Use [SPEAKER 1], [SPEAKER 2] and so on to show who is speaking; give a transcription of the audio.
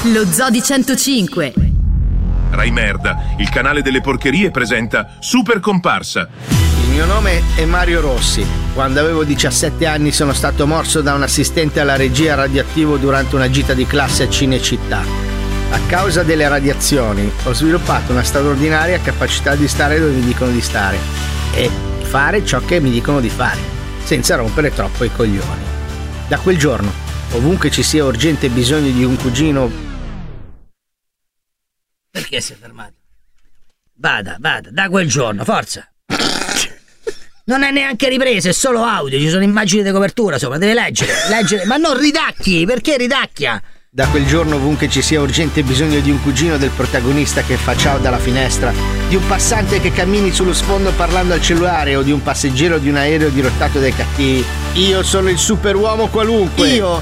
[SPEAKER 1] Lo Zoo di 105.
[SPEAKER 2] Rai Merda, il canale delle porcherie, presenta Super Comparsa.
[SPEAKER 3] Il mio nome è Mario Rossi. Quando avevo 17 anni sono stato morso da un assistente alla regia radioattivo durante una gita di classe a Cinecittà. A causa delle radiazioni ho sviluppato una straordinaria capacità di stare dove mi dicono di stare e fare ciò che mi dicono di fare, senza rompere troppo i coglioni. Da quel giorno, ovunque ci sia urgente bisogno di un cugino...
[SPEAKER 4] Perché si è fermato? Vada, da quel giorno, forza! Non è neanche ripreso, è solo audio, ci sono immagini di copertura sopra, deve leggere, ma non ridacchi, perché ridacchia?
[SPEAKER 3] Da quel giorno, ovunque ci sia urgente bisogno di un cugino del protagonista che fa ciao dalla finestra, di un passante che cammini sullo sfondo parlando al cellulare o di un passeggero di un aereo dirottato dai cattivi, io sono il superuomo qualunque. Io